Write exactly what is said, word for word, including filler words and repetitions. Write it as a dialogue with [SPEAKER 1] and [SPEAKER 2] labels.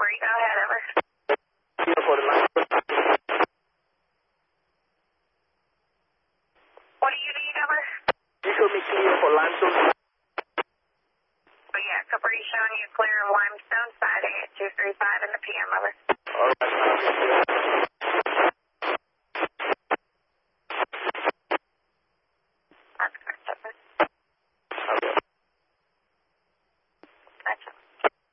[SPEAKER 1] three, go ahead, over.
[SPEAKER 2] For the line.
[SPEAKER 1] What do you need, over?
[SPEAKER 2] You show me clear for limestone.
[SPEAKER 1] Oh, yeah, Capri showing you clear of limestone, side A at two three five in the P M, over.
[SPEAKER 2] All right,